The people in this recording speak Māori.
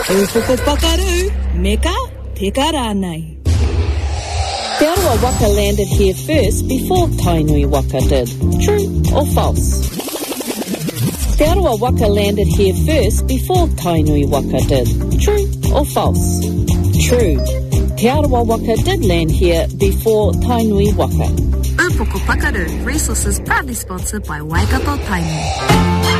Ufoko pakaru, meka te karanai. Te Arawa Waka landed here first before Tainui Waka did. True or false? Te Arawa Waka landed here first before Tainui Waka did. True or false? True. Te Arawa Waka did land here before Tainui Waka. Ufoko Pakaru, resources proudly sponsored by Waikato Tainui.